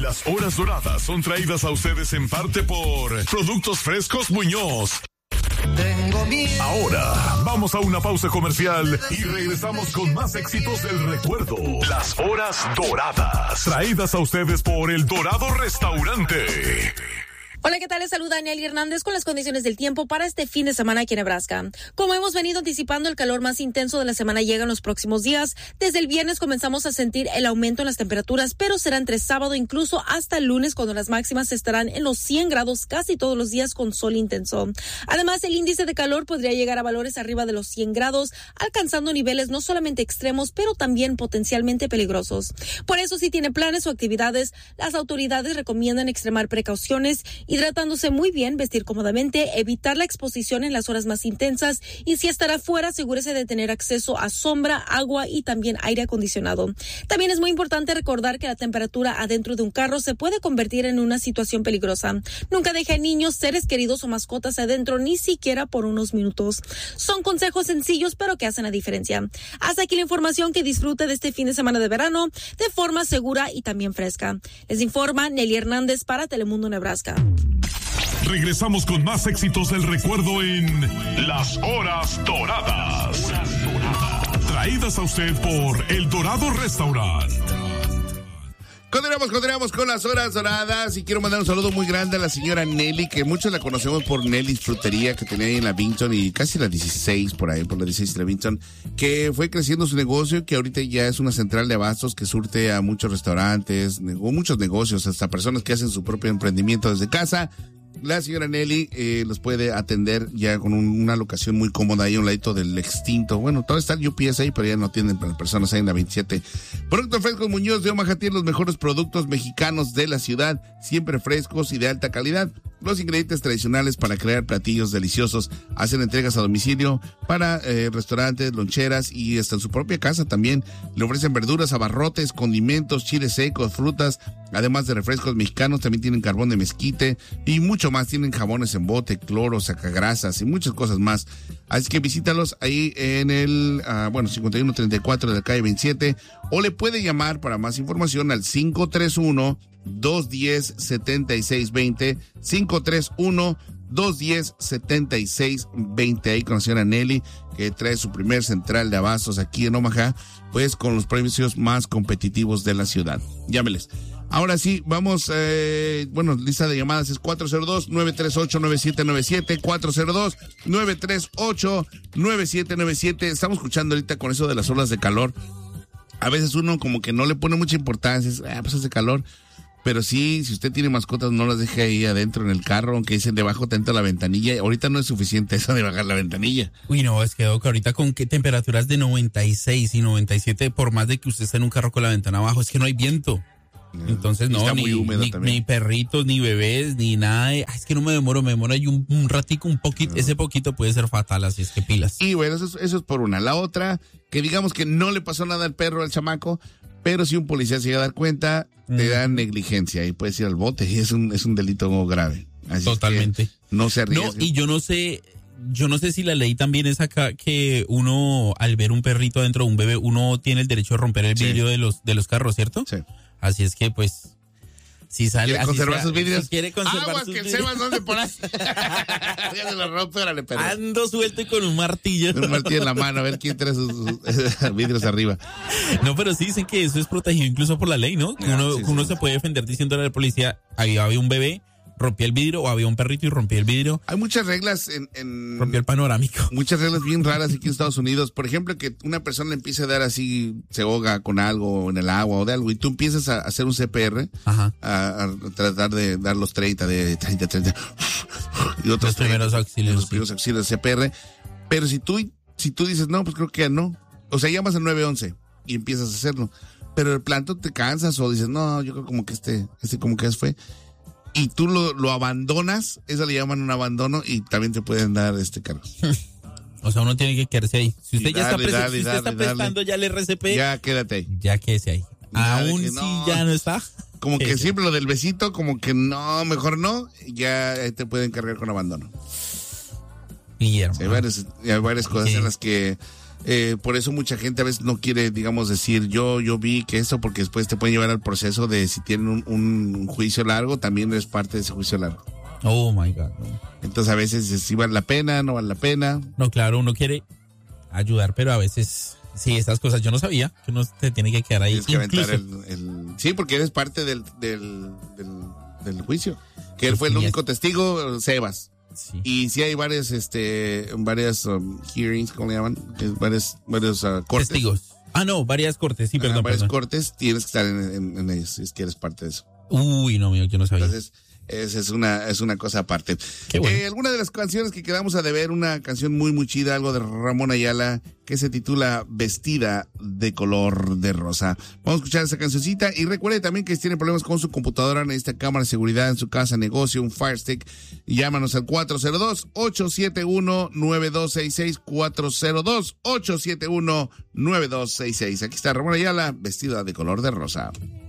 Las horas doradas son traídas a ustedes en parte por Productos Frescos Muñoz. Tengo miedo. Ahora vamos a una pausa comercial y regresamos con más éxitos del recuerdo. Las horas doradas, traídas a ustedes por El Dorado Restaurante. Hola, ¿qué tal? Les saluda Nelly Hernández con las condiciones del tiempo para este fin de semana aquí en Nebraska. Como hemos venido anticipando, el calor más intenso de la semana llega en los próximos días. Desde el viernes comenzamos a sentir el aumento en las temperaturas, pero será entre sábado incluso hasta el lunes, cuando las máximas estarán en los 100 grados casi todos los días con sol intenso. Además, el índice de calor podría llegar a valores arriba de los 100 grados, alcanzando niveles no solamente extremos, pero también potencialmente peligrosos. Por eso, si tiene planes o actividades, las autoridades recomiendan extremar precauciones, hidratándose muy bien, vestir cómodamente, evitar la exposición en las horas más intensas y si estará fuera, asegúrese de tener acceso a sombra, agua y también aire acondicionado. También es muy importante recordar que la temperatura adentro de un carro se puede convertir en una situación peligrosa. Nunca deje a niños, seres queridos o mascotas adentro, ni siquiera por unos minutos. Son consejos sencillos, pero que hacen la diferencia. Hasta aquí la información. Que disfrute de este fin de semana de verano de forma segura y también fresca. Les informa Nelly Hernández para Telemundo Nebraska. Regresamos con más éxitos del recuerdo en Las Horas Doradas. Traídas a usted por El Dorado Restaurant. Continuamos con las horas doradas y quiero mandar un saludo muy grande a la señora Nelly, que muchos la conocemos por Nelly's Frutería, que tenía ahí en la Vinton y casi la 16 por ahí, por la 16 de la Vinton, que fue creciendo su negocio, que ahorita ya es una central de abastos que surte a muchos restaurantes, o muchos negocios, hasta personas que hacen su propio emprendimiento desde casa. La señora Nelly los puede atender ya con una locación muy cómoda ahí a un ladito del extinto. Bueno, todo está el UPS ahí, pero ya no atienden para personas ahí en la 27. Productos Frescos Muñoz de Omaha tiene los mejores productos mexicanos de la ciudad, siempre frescos y de alta calidad. Los ingredientes tradicionales para crear platillos deliciosos. Hacen entregas a domicilio para restaurantes, loncheras y hasta en su propia casa también. Le ofrecen verduras, abarrotes, condimentos, chiles secos, frutas, además de refrescos mexicanos. También tienen carbón de mezquite y mucho más. Tienen jabones en bote, cloro, sacagrasas y muchas cosas más. Así que visítalos ahí en el 5134 de la calle 27, o le puede llamar para más información al 531-210-7620, 531-210-7620, ahí con la señora Nelly, que trae su primer central de abastos aquí en Omaha, pues con los precios más competitivos de la ciudad. Llámeles. Ahora sí, vamos, lista de llamadas es 402-938-9797, 402-938-9797. Estamos escuchando ahorita con eso de las olas de calor. A veces uno como que no le pone mucha importancia, pues hace calor. Pero sí, si usted tiene mascotas, no las deje ahí adentro en el carro, aunque dicen debajo tanto la ventanilla. Ahorita no es suficiente eso de bajar la ventanilla. Uy, no, es que ahorita con qué temperaturas de 96 y 97, por más de que usted esté en un carro con la ventana abajo, es que no hay viento. Entonces no, ni perritos, ni bebés, ni nada. Es que no me demoro ahí un ratico, un poquito. Ese poquito puede ser fatal, así es que pilas. Y bueno, eso es por una. La otra, que digamos que no le pasó nada al perro, al chamaco, pero si un policía se llega a dar cuenta, te dan negligencia y puedes ir al bote y es un delito grave. Así totalmente. Es que no se arriesgue. No, y yo no sé si la ley también es acá que uno, al ver un perrito dentro de un bebé, uno tiene el derecho de romper el vidrio de los carros, ¿cierto? Sí. Así es que, pues, si sale... ¿Quiere conservar sus vidrios? Si quiere conservar aguas sus que vidrios. Sebas, ¿dónde por ahí? Ya se lo rompe, órale, perro. Ando suelto y con un martillo. Un martillo en la mano, a ver quién trae sus vidrios arriba. No, pero sí dicen que eso es protegido incluso por la ley, ¿no? Uno se puede defender diciéndole a la policía, había un bebé, rompía el vidrio, o había un perrito y rompía el vidrio. Hay muchas reglas rompía el panorámico. Muchas reglas bien raras aquí en Estados Unidos. Por ejemplo, que una persona le empiece a dar así, se ahoga con algo en el agua o de algo, y tú empiezas a hacer un CPR, a tratar de dar los 30 y otros los primeros auxilios. Los primeros auxilios de CPR. Pero si tú dices, no, pues creo que ya no. O sea, llamas al 911 y empiezas a hacerlo. Pero el planto te cansas o dices, no, yo creo como que este como que fue. Y tú lo abandonas, eso le llaman un abandono y también te pueden dar cargos. O sea, uno tiene que quedarse ahí. Si usted ya está prestando ya el RCP, ya quédate ahí. Ya quédese ahí. Aún si ya no está. Como que siempre lo del besito, como que no, mejor no, ya te pueden cargar con abandono. Guillermo. Hay varias cosas en las que Por eso mucha gente a veces no quiere, digamos, decir yo vi que esto, porque después te pueden llevar al proceso de si tienen un juicio largo, también eres parte de ese juicio largo. Oh my God. No. Entonces a veces si vale la pena, no vale la pena. No, claro, uno quiere ayudar, pero a veces sí, estas cosas yo no sabía que uno te tiene que quedar ahí. Tienes que aventar sí, porque eres parte del juicio. Que él fue el único testigo, Sebas. Sí. Y sí hay varias hearings, ¿cómo le llaman? Varios cortes. Testigos. No, varias cortes, sí, perdón. Varias cortes, tienes que estar en ellos, si es que eres parte de eso. Uy, no, mío, yo no sabía. Entonces, esa es una cosa aparte. Qué bueno. Alguna de las canciones que quedamos a deber, una canción muy, muy chida, algo de Ramón Ayala, que se titula Vestida de color de rosa. Vamos a escuchar esa cancioncita y recuerde también que si tiene problemas con su computadora, necesita cámara de seguridad en su casa, negocio, un Fire Stick, llámanos al 402-871-9266, 402-871-9266. Aquí está Ramón Ayala, Vestida de color de rosa.